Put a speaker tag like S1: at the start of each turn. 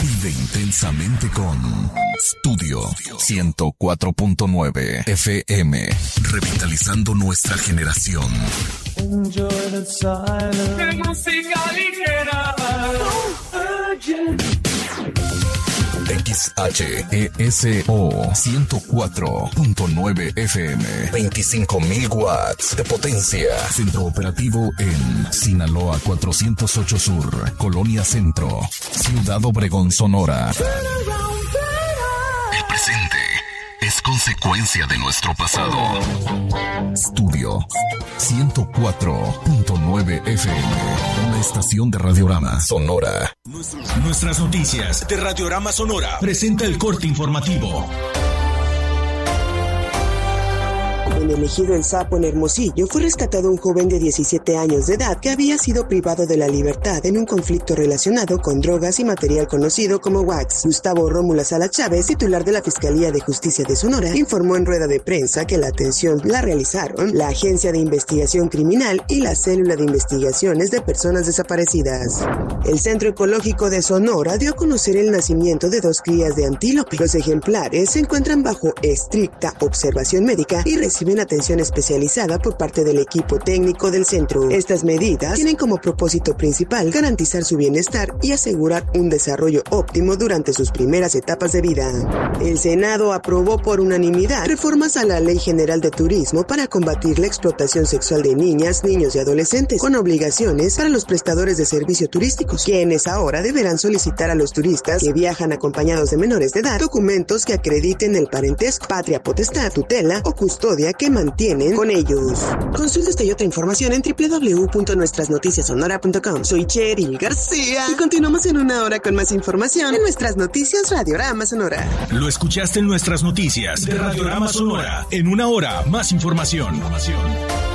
S1: Vive intensamente con Studio 104.9 FM, revitalizando nuestra generación.
S2: Enjoy the silence. Música ligera.
S1: XHESO 104.9 FM, 25,000 watts de potencia. Centro operativo en Sinaloa 408 Sur, Colonia Centro, Ciudad Obregón, Sonora. El presente es consecuencia de nuestro pasado. Studio 104.9 FM, una estación de Radiorama Sonora.
S3: Nuestras noticias de Radiorama Sonora presenta el corte informativo.
S4: En el ejido El Sapo, en Hermosillo, fue rescatado un joven de 17 años de edad que había sido privado de la libertad en un conflicto relacionado con drogas y material conocido como wax. Gustavo Rómulo Sala Chávez, titular de la Fiscalía de Justicia de Sonora, informó en rueda de prensa que la atención la realizaron la Agencia de Investigación Criminal y la Célula de Investigaciones de Personas Desaparecidas. El Centro Ecológico de Sonora dio a conocer el nacimiento de 2 crías de antílope. Los ejemplares se encuentran bajo estricta observación médica y reciben atención especializada por parte del equipo técnico del centro. Estas medidas tienen como propósito principal garantizar su bienestar y asegurar un desarrollo óptimo durante sus primeras etapas de vida. El Senado aprobó por unanimidad reformas a la Ley General de Turismo para combatir la explotación sexual de niñas, niños y adolescentes, con obligaciones para los prestadores de servicios turísticos, quienes ahora deberán solicitar a los turistas que viajan acompañados de menores de edad documentos que acrediten el parentesco, patria potestad, tutela o custodia que mantienen con ellos. Consulta esta y otra información en www.nuestrasnoticiasonora.com. Soy Cheryl García y continuamos en una hora con más información en Nuestras Noticias Radiorama Sonora.
S3: Lo escuchaste en Nuestras Noticias de Radiorama Sonora. En una hora, más información.